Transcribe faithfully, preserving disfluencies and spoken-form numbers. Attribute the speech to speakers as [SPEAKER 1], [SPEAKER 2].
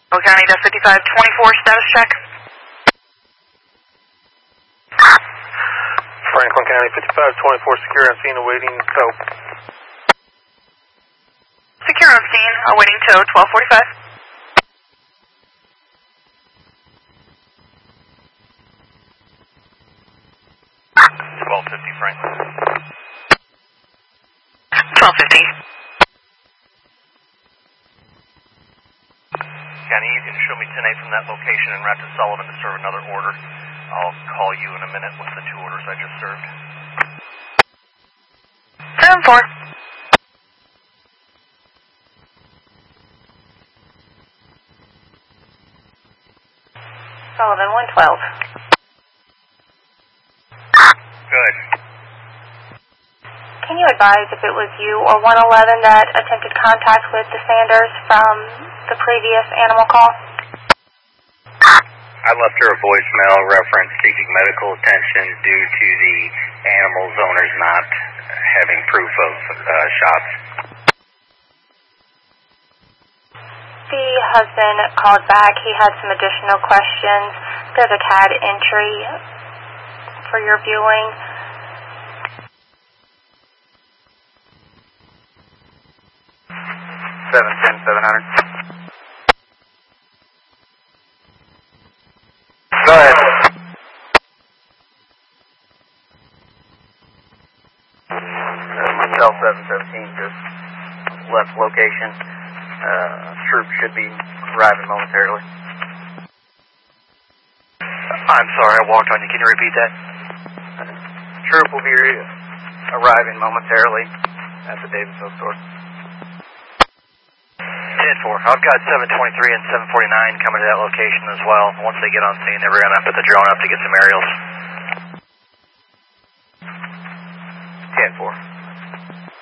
[SPEAKER 1] Franklin County to fifty-five twenty-four status check.
[SPEAKER 2] Franklin County fifty-five twenty-four secure on scene awaiting tow.
[SPEAKER 1] Secure on scene awaiting tow twelve forty-five.
[SPEAKER 3] twelve fifty Franklin.
[SPEAKER 1] twelve fifty.
[SPEAKER 3] Kenny, you can show me ten eight from that location and route to Sullivan to serve another order. I'll call you in a minute with the two orders I just served.
[SPEAKER 1] seven four. Sullivan one twelve.
[SPEAKER 3] Good.
[SPEAKER 4] Can you advise if it was you or one eleven that attempted contact with the Sanders from the previous animal call?
[SPEAKER 5] I left her a voicemail reference seeking medical attention due to the animal's owners not having proof of uh, shots.
[SPEAKER 4] The husband called back. He had some additional questions. There's a C A D entry for your viewing.
[SPEAKER 5] seven ten, seven hundred. Go ahead. Uh, myself, seven seventeen, just left location. Uh, troops should be arriving momentarily.
[SPEAKER 3] I'm sorry, I walked on you. Can you repeat that?
[SPEAKER 5] Uh, troop will be arriving momentarily at the Davisville store.
[SPEAKER 3] ten four. I've got seven twenty-three and seven forty-nine coming to that location as well. Once they get on scene, they're going to put the drone up to get some aerials.
[SPEAKER 5] ten four.